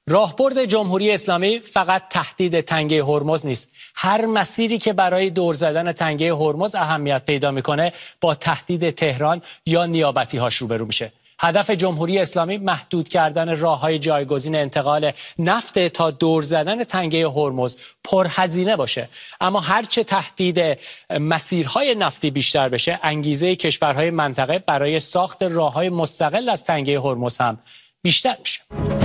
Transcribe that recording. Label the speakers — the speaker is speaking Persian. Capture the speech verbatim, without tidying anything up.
Speaker 1: راهبرد جمهوری اسلامی فقط تهدید تنگه هرمز نیست. هر مسیری که برای دور زدن تنگه هرمز اهمیت پیدا میکنه با تهدید تهران یا نیابتی هاش روبرو میشه. هدف جمهوری اسلامی محدود کردن راههای جایگزین انتقال نفت تا دور زدن تنگه هرمز پرهزینه باشه. اما هرچه تهدید مسیرهای نفتی بیشتر بشه، انگیزه کشورهای منطقه برای ساخت راههای مستقل از تنگه هرمز هم بیشتر میشه.